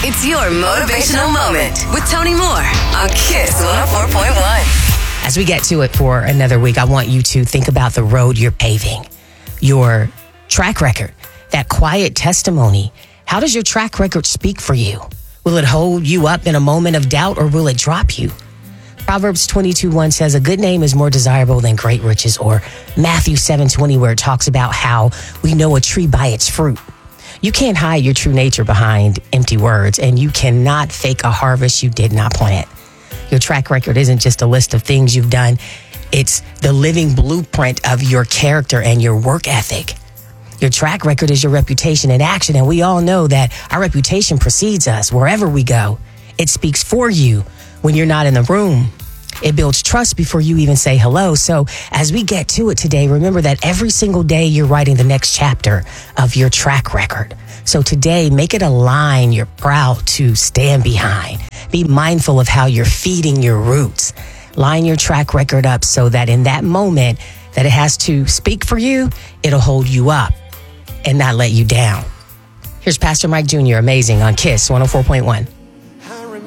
It's your motivational moment with Tony Moore on Kiss 104.1. As we get to it for another week, I want you to think about the road you're paving, your track record, that quiet testimony. How does your track record speak for you? Will it hold you up in a moment of doubt, or will it drop you? Proverbs 22:1 says, a good name is more desirable than great riches, or Matthew 7:20, where it talks about how we know a tree by its fruit. You can't hide your true nature behind empty words, and you cannot fake a harvest you did not plant. Your track record isn't just a list of things you've done. It's the living blueprint of your character and your work ethic. Your track record is your reputation in action, and we all know that our reputation precedes us wherever we go. It speaks for you when you're not in the room. It builds trust before you even say hello. So as we get to it today, remember that every single day you're writing the next chapter of your track record. So today, make it a line you're proud to stand behind. Be mindful of how you're feeding your roots. Line your track record up so that in that moment that it has to speak for you, it'll hold you up and not let you down. Here's Pastor Mike Jr., Amazing, on Kiss 104.1.